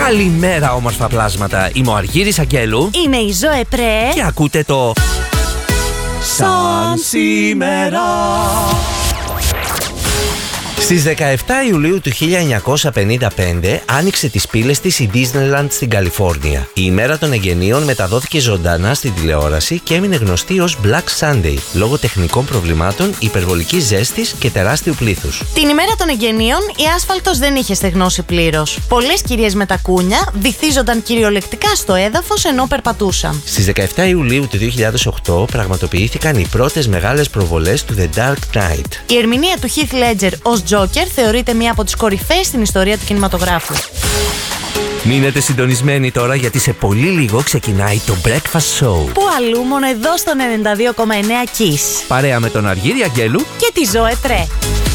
Καλημέρα όμορφα πλάσματα. Είμαι ο Αργύρης Αγγέλου. Είμαι η Ζωέ Πρέ. Και ακούτε το Σαν σήμερα. Στις 17 Ιουλίου του 1955 άνοιξε τις πύλες της η Disneyland στην Καλιφόρνια. Η ημέρα των εγγενείων μεταδόθηκε ζωντανά στην τηλεόραση και έμεινε γνωστή ως Black Sunday λόγω τεχνικών προβλημάτων, υπερβολικής ζέστης και τεράστιου πλήθους. Την ημέρα των εγγενείων η άσφαλτος δεν είχε στεγνώσει πλήρως. Πολλές κυρίες με τα κούνια βυθίζονταν κυριολεκτικά στο έδαφος ενώ περπατούσαν. Στις 17 Ιουλίου του 2008 πραγματοποιήθηκαν οι πρώτες μεγάλες προβολές του The Dark Knight. Η ερμηνεία του Heath Ledger ως Joker θεωρείται μία από τις κορυφαίες στην ιστορία του κινηματογράφου. Μείνετε συντονισμένοι τώρα γιατί σε πολύ λίγο ξεκινάει το Breakfast Show. Πού αλλού, μόνο εδώ στον 92,9 Kiss. Παρέα με τον Αργύρη Αγγέλου Και τη Ζωέ Πρέ.